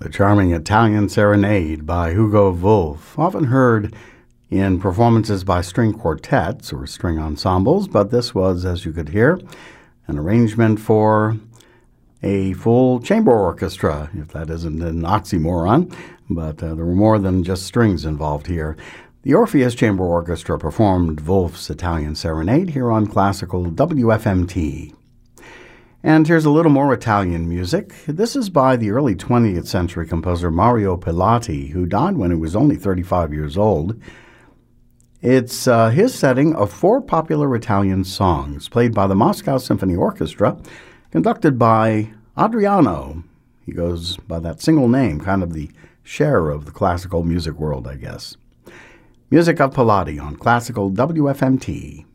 The charming Italian Serenade by Hugo Wolf, often heard in performances by string quartets or string ensembles, but this was, as you could hear, an arrangement for a full chamber orchestra, if that isn't an oxymoron, but there were more than just strings involved here. The Orpheus Chamber Orchestra performed Wolf's Italian Serenade here on classical WFMT. And here's a little more Italian music. This is by the early 20th century composer Mario Pilati, who died when he was only 35 years old. It's his setting of 4 popular Italian songs played by the Moscow Symphony Orchestra, conducted by Adriano. He goes by that single name, kind of the Cher of the classical music world, I guess. Music of Pilati on classical WFMT.